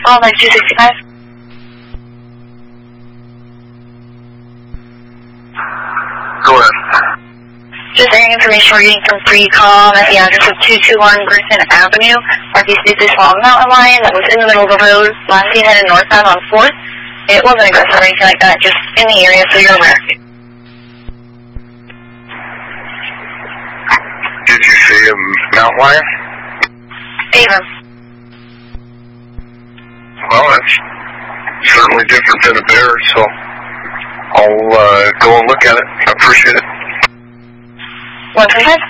call, like 265. Go ahead. Just airing information we're getting from Precom at the address of 221 Burton Avenue, RPC this long mountain lion that was in the middle of the road, last seen headed northbound on 4th. It wasn't aggressive or anything like that, just in the area, so you're aware. Did you see a mountain lion? Ava. Well, that's certainly different than a bear, so I'll go and look at it. I appreciate it. 125.